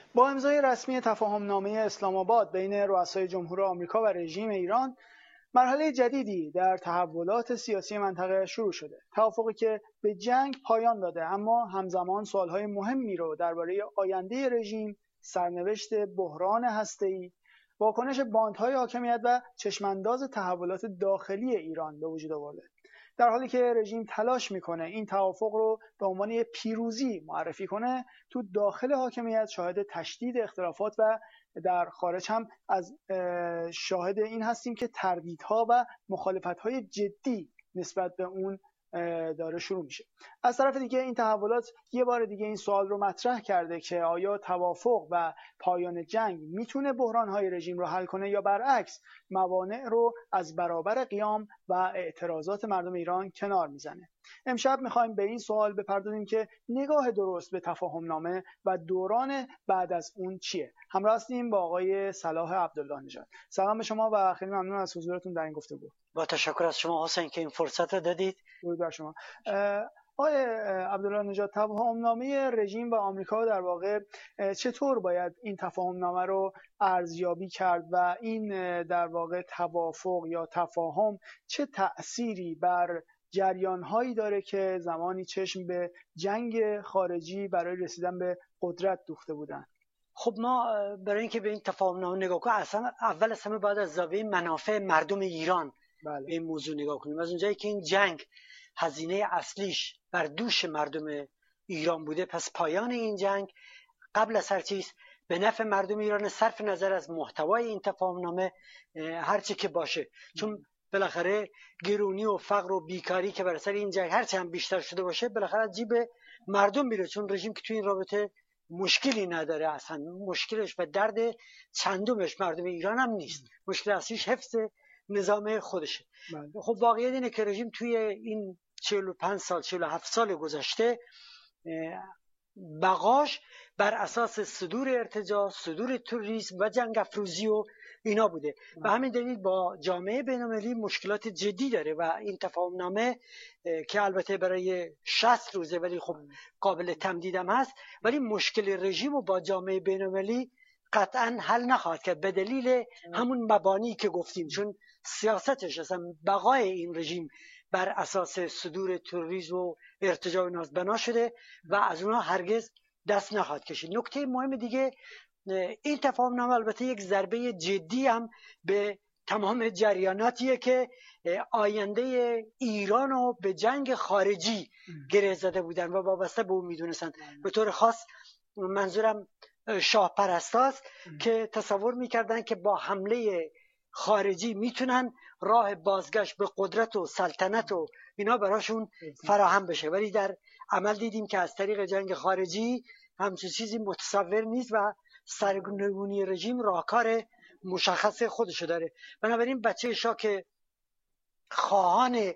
با امضای رسمی تفاهم‌نامه اسلام آباد بین رؤسای جمهور آمریکا و رژیم ایران، مرحله جدیدی در تحولات سیاسی منطقه شروع شده. توافقی که به جنگ پایان داده، اما همزمان سوالهای مهمی رو درباره آینده رژیم، سرنوشت بحران هسته‌ای، واکنش باندهای حاکمیت و چشمانداز تحولات داخلی ایران به وجود آورده. در حالی که رژیم تلاش میکنه این توافق رو به عنوان یک پیروزی معرفی کنه، تو داخل حاکمیت شاهد تشدید اختلافات و در خارج هم از شاهد این هستیم که تردیدها و مخالفت‌های جدی نسبت به اون داره شروع میشه. از طرف دیگه این تحولات یه بار دیگه این سوال رو مطرح کرده که آیا توافق و پایان جنگ میتونه بحران‌های رژیم رو حل کنه یا برعکس موانع رو از برابر قیام و اعتراضات مردم ایران کنار میزنه. امشب میخوایم به این سوال بپردازیم که نگاه درست به تفاهم‌نامه و دوران بعد از اون چیه. همراه هستیم با آقای صلاح عبدالله نژاد. سلام به شما و خیلی ممنون از حضورتون در این گفتگو. با تشکر از شما حسین که این فرصت رو دادید. درود بر شما. آقای عبدالله نژاد، تفاهم‌نامه رژیم و آمریکا در واقع چطور باید این تفاهم‌نامه رو ارزیابی کرد و این در واقع توافق یا تفاهم چه تأثیری بر جریان‌هایی داره که زمانی چشم به جنگ خارجی برای رسیدن به قدرت دوخته بودن؟ خب ما برای اینکه به این تفاهم‌نامه نگاه کنیم، اول از همه باید از زاویه منافع مردم ایران به این موضوع نگاه کنیم. از اونجایی که این جنگ هزینه اصلیش بر دوش مردم ایران بوده، پس پایان این جنگ قبل از هر چیز به نفع مردم ایران، صرف نظر از محتوای این تفاهم‌نامه هر چی که باشه. چون بالاخره گرونی و فقر و بیکاری که بر اثر این جنگ هر چند بیشتر شده باشه، بالاخره از جیب مردم میره، چون رژیم که توی این رابطه مشکلی نداره، اصلا مشکلش و درد چندمش مردم ایران هم نیست، مشکل اصلیش حفظ نظام خودشه. خب واقعیت اینه که رژیم توی این 45 سال 47 سال گذشته بقاش بر اساس صدور ارتجاع، صدور تروریسم و جنگ افروزی و اینا بوده و همین دلیل با جامعه بین‌المللی مشکلات جدی داره و این تفاهم‌نامه که البته برای 60 روزه ولی خب قابل تمدیدم هست، ولی مشکل رژیم رو با جامعه بین‌المللی قطعا حل نخواهد کرد به دلیل همون مبانی که گفتیم، چون سیاستش اصلا بقای این رژیم بر اساس صدور تروریسم و ارتجاع ناز بنا شده و از اونها هرگز دست نخواهد کشید. نکته مهم دیگه، این تفاهم‌نامه البته یک ضربه جدی هم به تمام جریاناتیه که آینده ایران رو به جنگ خارجی گره زده بودن و وابسته به اون میدونستن. به طور خاص منظورم شاه پرستاست که تصور میکردن که با حمله خارجی میتونن راه بازگشت به قدرت و سلطنت و اینا براشون فراهم بشه، ولی در عمل دیدیم که از طریق جنگ خارجی همچون چیزی متصور نیست و سرنگونی رژیم راهکار مشخص خودشو داره. بنابراین بچه شاه که خواهان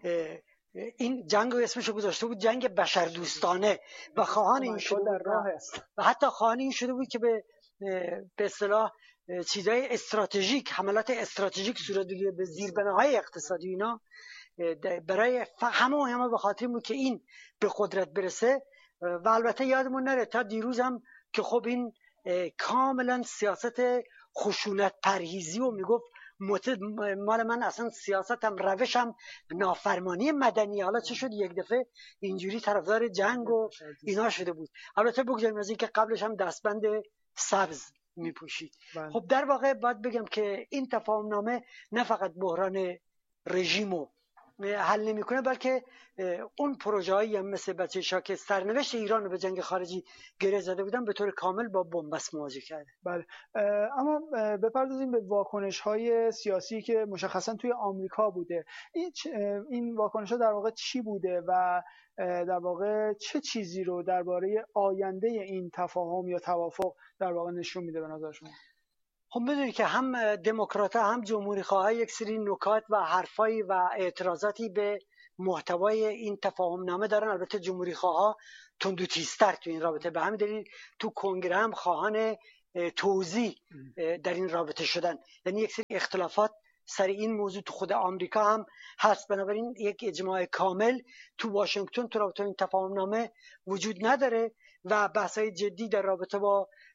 این جنگ اسمشو گذاشته بود جنگ بشردوستانه و خواهان این شده در راه است و حتی خواهان این شده بود که به اصطلاح چیزای استراتژیک، حملات استراتژیک صورت بگیره به زیربناهای اقتصادی اینا، برای همه به خاطر بود که این به قدرت برسه. و البته یادمون نره تا دیروز هم که خب این کاملا سیاست خشونت پرهیزی و میگفت مال من اصلا سیاستم روشم نافرمانی مدنی، حالا چه شد یک دفعه اینجوری طرفدار جنگ و اینا شده بود. البته بگذاریم از این که قبلش هم دستبند سبز میپوشید. خب در واقع باید بگم که این تفاهم‌نامه نه فقط بحران رژیمو حل نمیکنه، بلکه اون پروژه‌ای هم مثل بچه شاه که سرنوشت ایران رو به جنگ خارجی گره زده بودن به طور کامل با بنبست مواجه کرده. بله، اما بپردازیم به واکنش‌های سیاسی که مشخصا توی آمریکا بوده. این واکنش‌ها در واقع چی بوده و در واقع چه چیزی رو درباره آینده این تفاهم یا توافق در واقع نشون میده به نظر شما؟ خب بدونید که هم دموکرات‌ها هم جمهوری‌خواها یک سری نکات و حرفایی و اعتراضاتی به محتوای این تفاهم‌نامه دارن. البته جمهوری‌خواها تندوتیزتر تو این رابطه، به همین دلیل تو کنگره هم خواهان توزیع در این رابطه شدن، یعنی یک سری اختلافات سر این موضوع تو خود آمریکا هم هست. بنابراین یک اجماع کامل تو واشنگتن تو رابطه این تفاهم‌نامه وجود نداره و بحث‌های جدی در رابطه با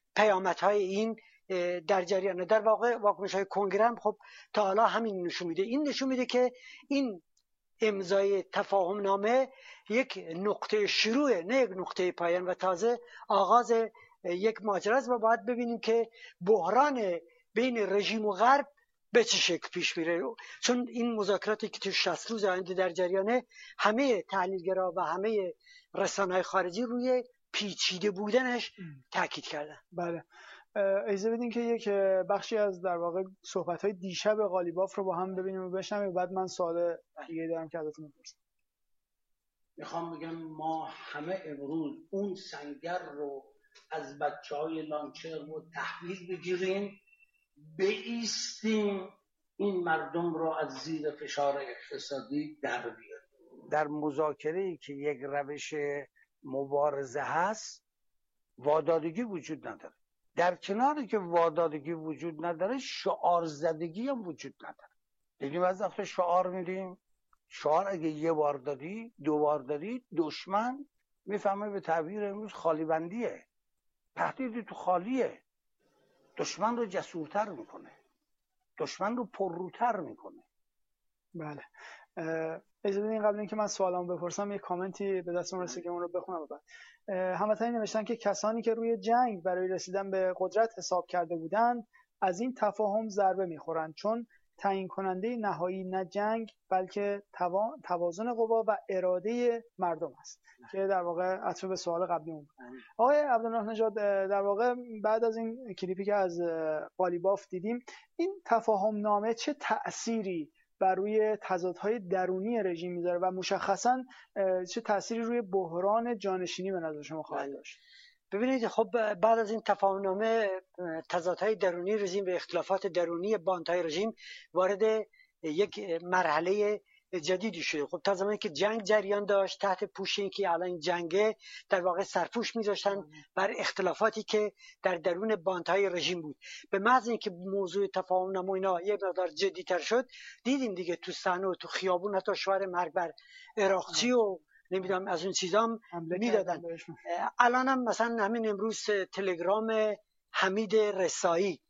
پیامدهای این در جریانه. در واقع واکنش‌های کنگره هم خب تا حالا همین نشون میده. این نشون میده که این امضای تفاهم نامه یک نقطه شروع، نه یک نقطه پایان و تازه آغاز یک ماجرا است و باید ببینیم که بحران بین رژیم و غرب به چه شکل پیش میره. چون این مذاکراتی که تو 60 روز آینده در جریانه، همه تحلیلگرا و همه رسانه‌های خارجی روی پیچیده بودنش تاکید کردن. بله، اجازه بدین که یک بخشی از در واقع صحبت‌های دیشب قالیباف رو با هم ببینیم و بشنویم، بعد من سوال دیگه دارم که ازتون بپرسم. میخوام بگم ما همه امروز اون سنگر رو از بچه‌های لانچر رو تحویل بگیریم، بایستیم این مردم رو از زیر فشار اقتصادی در بیاریم. در مذاکره‌ای که یک روش مبارزه هست وادادگی وجود نداره. در کناری که وادادگی وجود نداره، شعار زدگی هم وجود نداره. دیدیم از وقت شعار میدیم، شعار اگه یه بار دادی، دو بار دادی، دشمن میفهمه به تعبیر امروز خالی بندیه، تهدید تو خالیه، دشمن رو جسورتر میکنه، دشمن رو پرروتر میکنه. بله، اجازه بدین قبل اینکه من سوالامو بپرسم یه کامنتی به دستم رسید که اون رو بخونم. بعد هموطنی نوشتن که کسانی که روی جنگ برای رسیدن به قدرت حساب کرده بودند از این تفاهم ضربه میخورند، چون تعیین کننده نهایی نه جنگ بلکه توازن قوا و اراده مردم است، که در واقع عطف به سوال قبلیمون بود. آقای عبدالله نژاد، در واقع بعد از این کلیپی که از قالیباف دیدیم، این تفاهم نامه چه تأثیری بر روی تضادهای درونی رژیم میذاره و مشخصاً چه تأثیری روی بحران جانشینی به نظر شما خواهد داشت؟ ببینید، خب بعد از این تفاهم‌نامه تضادهای درونی رژیم و اختلافات درونی باندهای رژیم وارد یک مرحله جدیدی شده. خب تا زمانی که جنگ جریان داشت، تحت پوش اینکه الان جنگه، در واقع سرپوش می‌ذاشتن بر اختلافاتی که در درون باندهای رژیم بود. به محض اینکه موضوع تفاهم‌نامه اینا یه مقدار جدی‌تر شد، دیدیم دیگه تو صحنه و تو خیابون حتی شعار مرگ بر عراقچی و نمیدونم از اون چیزا هم میدادن. الان هم مثلا همین امروز تلگرام حمید رسایی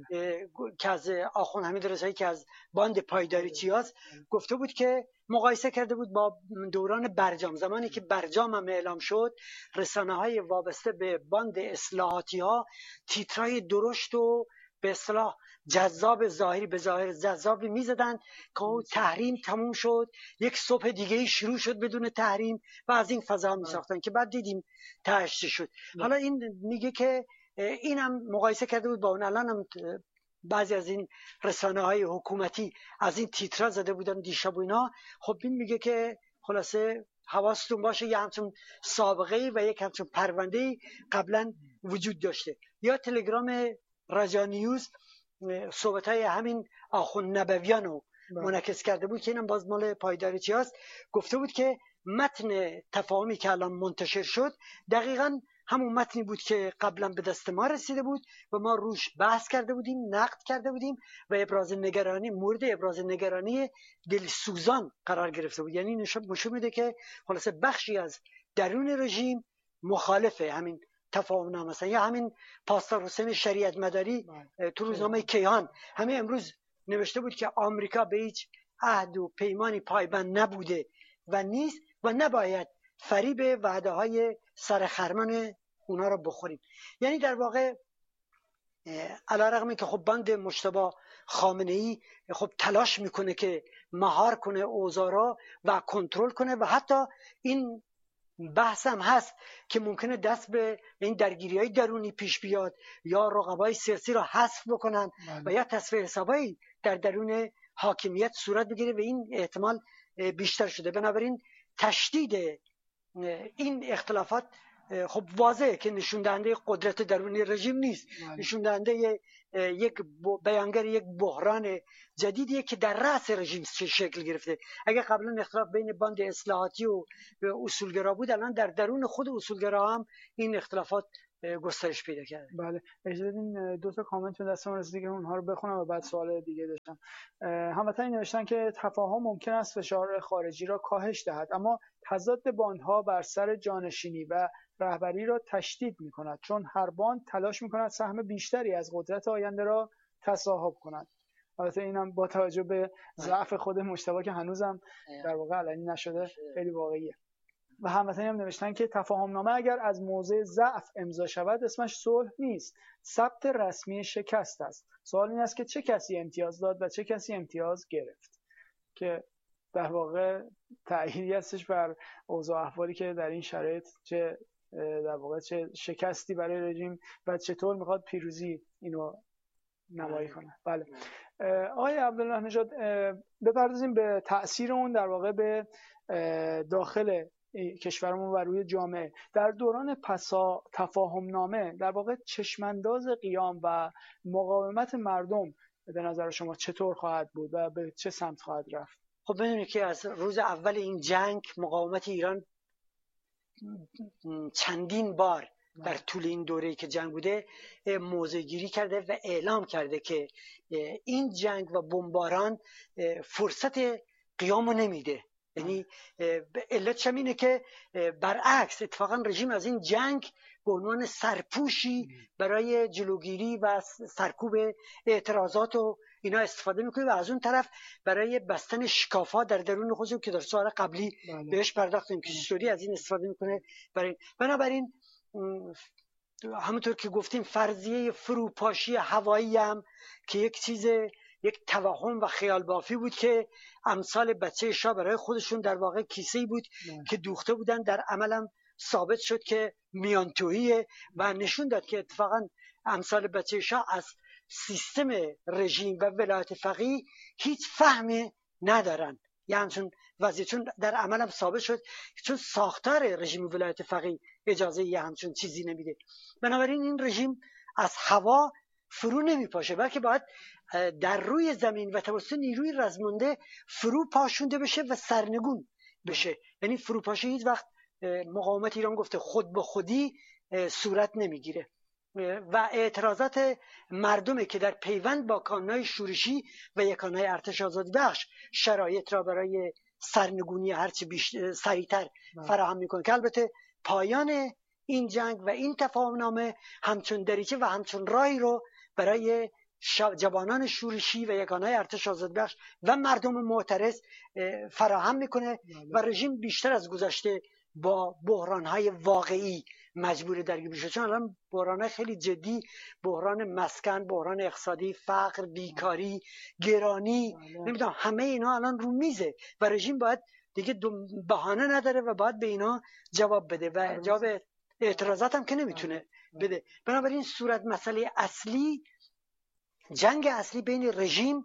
که از آخوند حمید رسایی که از باند پایداری چیاست گفته بود که مقایسه کرده بود با دوران برجام. زمانی که برجام هم اعلام شد، رسانه‌های وابسته به باند اصلاحاتی ها تیترای درشت و به اصطلاح جذاب، ظاهری به ظاهر جذابی میزدن که تحریم تموم شد، یک صبح دیگه شروع شد بدون تحریم و از این فضا میساختن که بعد دیدیم تهش شد. حالا این میگه که اینم مقایسه کرده بود با اون. الان هم بعضی از این رسانه‌های حکومتی از این تیترا زده بودن دیشب و اینا. خب این میگه که خلاصه حواستون باشه یه همچون سابقه‌ای و یک همچون پرونده‌ای قبلا وجود داشته. یا تلگرام رجا نیوز صحبت‌های همین آخوند نبویان رو منعکس کرده بود که اینم باز مال پایداری چی هست. گفته بود که متن تفاهمی که الان منتشر شد دقیقاً همون متنی بود که قبلا به دست ما رسیده بود و ما روش بحث کرده بودیم، نقد کرده بودیم و ابراز نگرانی، مورد ابراز نگرانی دلسوزان قرار گرفته بود. یعنی نشون میده که خلاصه بخشی از درون رژیم مخالف همین تفاهم نامه است. یا همین پاسدار حسین شریعت مداری تو روزنامه کیهان همین امروز نوشته بود که آمریکا به هیچ عهد و پیمانی پایبند نبوده و نیست و نباید فریب وعده های سرخرمان اونا رو بخوریم. یعنی در واقع علیرغم که خب باند مجتبی خامنه‌ای خب تلاش میکنه که مهار کنه اوضاع را و کنترل کنه و حتی این بحث هم هست که ممکنه دست به این درگیری‌های درونی پیش بیاد یا رقبای سیاسی را حذف بکنن و یا تصفیه حسابایی در درون حاکمیت صورت بگیره و این احتمال بیشتر شده. بنابراین تشدید این اختلافات خب واضحه که نشون دهنده قدرت درونی رژیم نیست، نشون دهنده بیانگر یک بحران جدیدیه که در رأس رژیم شکل گرفته. اگه قبلا اختلاف بین باند اصلاحاتی و اصولگرا بود، الان در درون خود اصولگرا هم این اختلافات گسترش پیدا کرده. بله، اجازه بدین دو تا کامنت به دستم رسید که اونها رو بخونم و بعد سوال دیگه داشتم. هموطنی نوشتن که تفاهم ممکن است فشار خارجی را کاهش دهد، اما تضاد باندها بر سر جانشینی و رهبری را تشدید می‌کند، چون هر باند تلاش می‌کند سهم بیشتری از قدرت آینده را تصاحب کند. البته اینم با توجه به ضعف خود مجتبی که هنوزم در واقع علنی نشده خیلی واقعیه. و هموطنی هم نوشتن که تفاهمنامه اگر از موضع ضعف امضا شود اسمش صلح نیست، ثبت رسمی شکست است. سوال این است که چه کسی امتیاز داد و چه کسی امتیاز گرفت، که در واقع تأییدی هستش بر اوضاع احوالی که در این شرایط چه در واقع چه شکستی برای رژیم و چطور میخواد پیروزی اینو نمایی کنه. بله آقای عبدالله نژاد، بپردازیم به تأثیر اون در واقع به داخل کشورمون و روی جامعه. در دوران پسا تفاهمنامه در واقع چشمانداز قیام و مقاومت مردم به نظر شما چطور خواهد بود و به چه سمت خواهد رفت؟ خب ببینید که از روز اول این جنگ مقاومت ایران چندین بار در طول این دوره‌ای که جنگ بوده موضع گیری کرده و اعلام کرده که این جنگ و بمباران فرصت قیامو نمیده. یعنی علتش هم اینه که برعکس اتفاقا رژیم از این جنگ به عنوان سرپوشی برای جلوگیری و سرکوب اعتراضات و اینا استفاده میکنه و از اون طرف برای بستن شکاف‌ها در درون خودش که در سوال قبلی بهش پرداختیم که چطوری از این استفاده میکنه. بنابراین همونطور که گفتیم فرضیه فروپاشی هوایی هم که یک توهم و خیال بافی بود که امثال بچه شاه برای خودشون در واقع کیسه‌ای بود که دوخته بودن، در عملم ثابت شد که میانتوییه و نشون داد که اتفاقا امثال بچه شاه از سیستم رژیم و ولایت فقیه هیچ فهمی ندارن. یعنی چون وضعیتون در عملم ثابت شد چون ساختار رژیم ولایت فقیه اجازه یه همچون چیزی نمیده. بنابراین این رژیم از هوا فرو نمیپاشه، بلکه باید در روی زمین و توسط نیروی رزمنده فرو پاشونده بشه و سرنگون بشه. یعنی فروپاشی هیچ وقت مقاومت ایران گفته خود به خودی صورت نمیگیره و اعتراضات مردمه که در پیوند با کانونهای شورشی و یکانهای ارتش آزادی بخش شرایط را برای سرنگونی هرچی سریعتر فراهم میکنه که البته پایان این جنگ و این تفاهمنامه همچون دریچه و همچون راهی رو برای جوانان شورشی و یگانهای ارتش آزادبخش و مردم معترض فراهم میکنه و رژیم بیشتر از گذشته با بحرانهای واقعی مجبور درگیر بشه، چون الان بحرانهای خیلی جدی، بحران مسکن، بحران اقتصادی، فقر، بیکاری، گرانی، نمیدونم همه اینا الان رو میزه و رژیم باید دیگه بهانه نداره و باید به اینا جواب بده و جواب اعتراضات هم که نمیتونه بده. بنابراین صورت مسئله اصلی، جنگ اصلی بین رژیم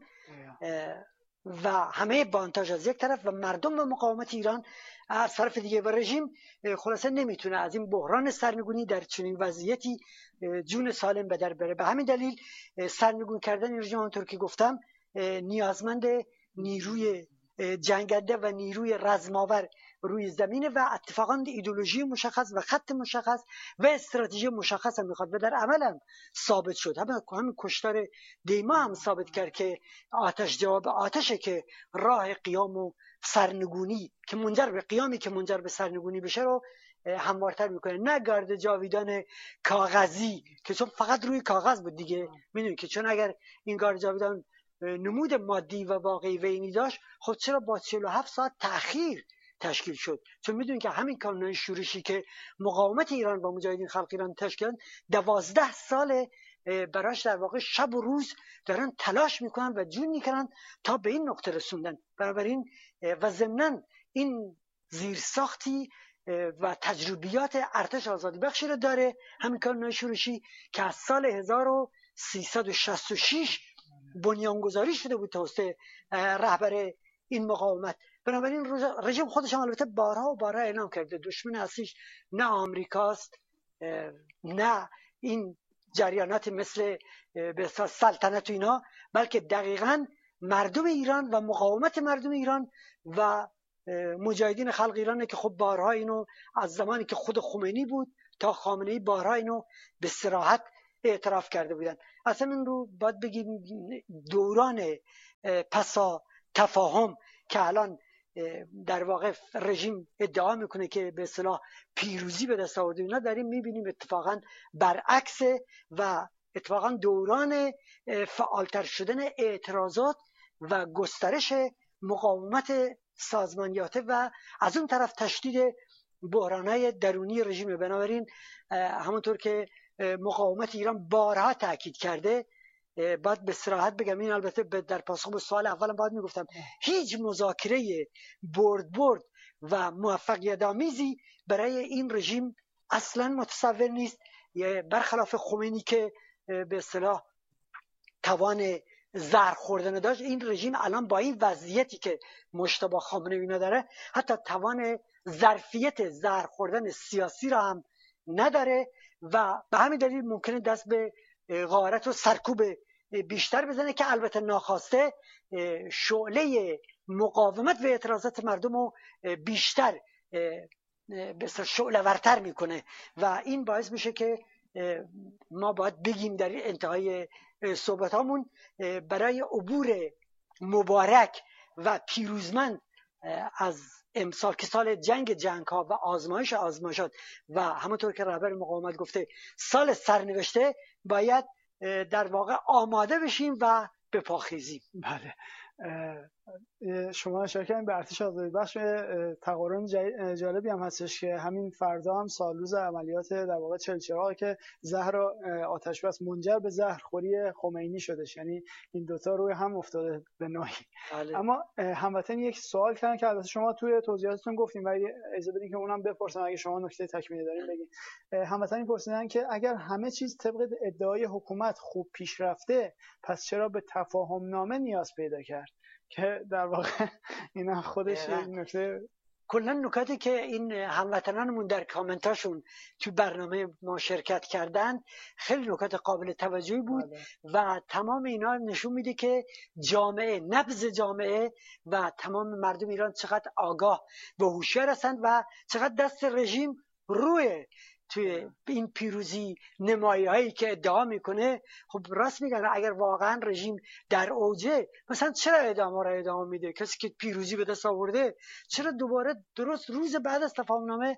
و همه بانتاژ از یک طرف و مردم و مقاومت ایران از طرف دیگه، و رژیم خلاصه نمیتونه از این بحران سرنگونی در چنین وضعیتی جون سالم به در بره. به همین دلیل سرنگون کردن این رژیم همونطور که گفتم نیازمند نیروی جنگنده و نیروی رزماور روی زمینه و اتفاقا ایدئولوژی مشخص و خط مشخص و استراتژی مشخص هم میخواد و در عمل هم ثابت شد. همین کشتار دیما هم ثابت کرد که آتش جواب آتشه که راه قیام و سرنگونی که منجر به قیامی که منجر به سرنگونی بشه رو هموارتر میکنه، نه گارد جاویدان کاغذی که چون فقط روی کاغذ بود دیگه. میدونید که چون اگر این گارد جاویدان نمود مادی و واقعی و اینی داشت، خب چرا با 47 ساعت تأخیر تشکیل شد؟ چون میدونید که همین کانونهای شورشی که مقاومت ایران با مجاهدین خلق ایران تشکیل 12 سال براش در واقع شب و روز دارن تلاش میکنن و جون میکنن تا به این نقطه رسوندن. بنابراین و ضمناً این زیرساختی و تجربیات ارتش آزادی بخشی رو داره همین کانونهای شورشی که از سال 1366 بنیانگذاری شده بود توسط رهبر این مقاومت. بنابراین رژیم خودش هم البته بارها و بارها اعلام کرده دشمن اصلیش نه آمریکاست، نه این جریانات مثل به سلطنت و اینا، بلکه دقیقاً مردم ایران و مقاومت مردم ایران و مجاهدین خلق ایرانه که خب بارها اینو از زمانی که خود خمینی بود تا خامنه‌ای بارها اینو به صراحت اعتراف کرده بودن. اصلا این رو باید بگیم دوران پسا تفاهم که الان در واقع رژیم ادعا میکنه که به اصطلاح پیروزی به دست آورده، اینا داریم میبینیم اتفاقا برعکس و اتفاقا دوران فعالتر شدن اعتراضات و گسترش مقاومت سازمانیاته و از اون طرف تشدید بحرانهای درونی رژیم. بنابراین همونطور که مقاومت ایران بارها تاکید کرده، باید به صراحت بگم، این البته در پاسخ به سوال اولم باید میگفتم هیچ مذاکره برد و موفقیت آمیزی برای این رژیم اصلا متصور نیست. برخلاف خمینی که به اصطلاح توان زهر خوردن داشت، این رژیم الان با این وضعیتی که مجتبی خامنه‌ای اینا داره حتی توان ظرفیت زهر خوردن سیاسی را هم نداره و به همین دلیل ممکنه دست به غارت و سرکوب بیشتر بزنه که البته ناخواسته شعله مقاومت و اعتراضات مردم رو بیشتر شعله ورتر میکنه و این باعث میشه که ما باید بگیم در انتهای صحبتامون برای عبور مبارک و پیروزمند از امسال که سال جنگ ها و آزمایشات و همونطور که رهبر مقاومت گفته سال سرنوشته، باید در واقع آماده بشیم و به پا خیزیم. بله، شما اشاره کردین به ارتش آزادی بخش. تقارن جالبی هم هستش که همین فردا هم سالروز عملیات در واقع چلچراغ که زهر آتش بس منجر به زهرخوری خمینی شدش، یعنی این دوتا روی هم افتاده به نوعی. اما هموطن یک سوال کردن که البته شما توی توضیحاتتون گفتیم ولی اجازه بدین که اونم بپرسم اگه شما نکته تکمیلی دارین بگین. هموطنی پرسیدن که اگر همه چیز طبق ادعای حکومت خوب پیش رفته، پس چرا به تفاهم نامه نیاز پیدا کرد؟ که در واقع اینا خودش این نکته، کلا نکاتی که این هموطنانمون در کامنتاشون تو برنامه ما شرکت کردن خیلی نکات قابل توجهی بود و تمام اینا نشون میده که جامعه، نبض جامعه و تمام مردم ایران چقدر آگاه و هوشیار هستند و چقدر دست رژیم روی توی این پیروزی نمایی هایی که ادعا میکنه. خب راست میگن، اگر واقعا رژیم در اوجه مثلا چرا ادامه میده؟ کسی که پیروزی به دست آورده چرا دوباره درست روز بعد از تفاهم نامه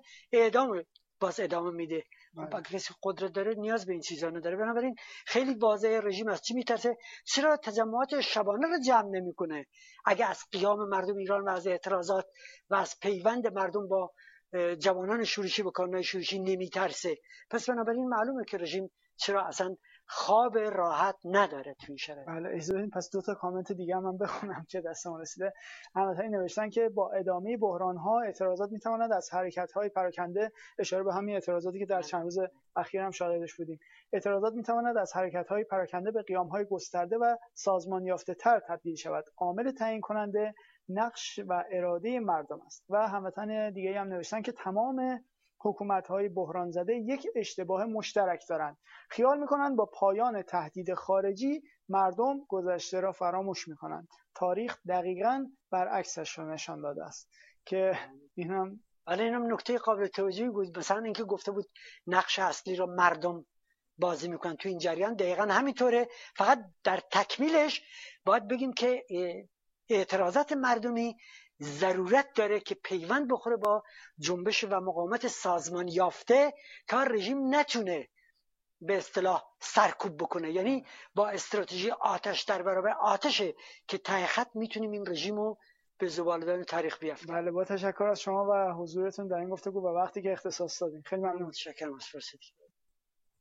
ادامه میده؟ اگه کسی قدرت داره نیاز به این چیزا نداره. بنابراین خیلی واضحه رژیم از چی میترسه. چرا تجمعات شبانه رو جمع نمیکنه اگه از قیام مردم ایران و از اعتراضات و از پیوند مردم با جوانان شورشی و کارنای شورشی نمیترسه؟ پس بنابراین معلومه که رژیم چرا اصلا خواب راحت نداره تو این شرایط. بله، اجازه بدین پس دو تا کامنت دیگه هم من بخونم که دستم رسیده. هموطنی نوشتن که با ادامه بحران‌ها اعتراضات میتواند از حرکت‌های پراکنده، اشاره به همین اعتراضاتی که در چند روز اخیر هم شاهدش بودیم، اعتراضات میتواند از حرکت‌های پراکنده به قیام‌های گسترده و سازمان یافته‌تر تبدیل شود. عامل تعیین کننده نقش و اراده مردم است. و هموطن دیگه هم نوشتن که تمام حکومت‌های بحران زده یک اشتباه مشترک دارند. خیال می‌کنند با پایان تهدید خارجی مردم گذشته را فراموش می‌کنند. تاریخ دقیقاً برعکسش را نشان داده است. که اینم نکته قابل توجهی بود. مثلا اینکه گفته بود نقش اصلی را مردم بازی میکنن تو این جریان، دقیقاً همینطوره. فقط در تکمیلش باید بگیم که اعتراضات مردمی ضرورت داره که پیوند بخوره با جنبش و مقاومت سازمان یافته تا رژیم نتونه به اصطلاح سرکوب بکنه. یعنی با استراتژی آتش در برابر آتشه که ته خط میتونیم این رژیم رو به زباله‌دان تاریخ بیافتیم. بله، با تشکر از شما و حضورتون در این گفتگو و وقتی که اختصاص دادین. خیلی ممنون. متشکرم از فرصتی.